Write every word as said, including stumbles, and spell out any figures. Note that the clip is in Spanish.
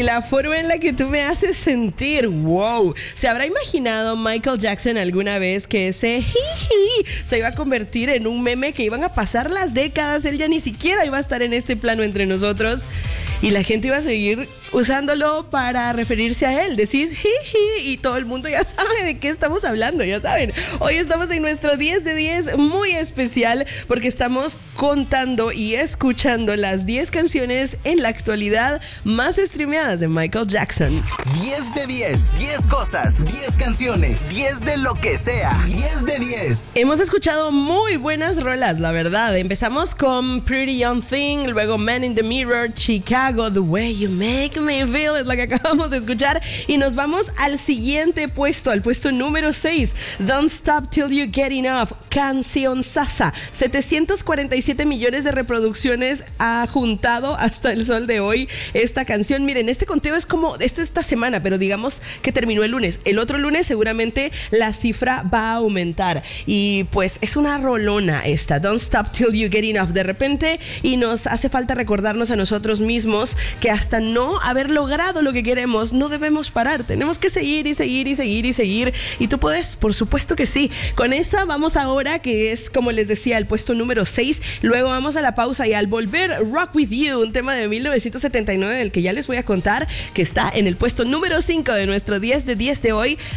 Y la forma en la que tú me haces sentir, wow. ¿Se habrá imaginado Michael Jackson alguna vez que ese jiji se iba a convertir en un meme, que iban a pasar las décadas, él ya ni siquiera iba a estar en este plano entre nosotros y la gente iba a seguir usándolo para referirse a él? Decís jiji y todo el mundo ya sabe de qué estamos hablando, ya saben. Hoy estamos en nuestro diez de diez muy especial porque estamos contando y escuchando las diez canciones en la actualidad más streameadas de Michael Jackson. diez de diez, diez cosas, diez canciones, diez de lo que sea, diez de diez. Hemos escuchado muy buenas rolas, la verdad. Empezamos con Pretty Young Thing, luego Man in the Mirror, Chicago, The Way You Make Me Feel, es la que acabamos de escuchar. Y nos vamos al siguiente puesto, al puesto número seis, Don't Stop Till You Get Enough, Canción Sasa. setecientos cuarenta y siete millones de reproducciones ha juntado hasta el sol de hoy esta canción. Miren, este conteo es como este esta semana, pero digamos que terminó el lunes. El otro lunes seguramente la cifra va a aumentar. Y pues es una rolona esta, Don't Stop Till You Get Enough. De repente, y nos hace falta recordarnos a nosotros mismos que hasta no haber logrado lo que queremos, no debemos parar. Tenemos que seguir y seguir y seguir y seguir. Y tú puedes, por supuesto que sí. Con esa vamos ahora, que es, como les decía, el puesto número seis. Luego vamos a la pausa y al volver, Rock With You, un tema de mil novecientos setenta y nueve del que ya les voy a contar, que está en el puesto número cinco de nuestro diez de diez de hoy.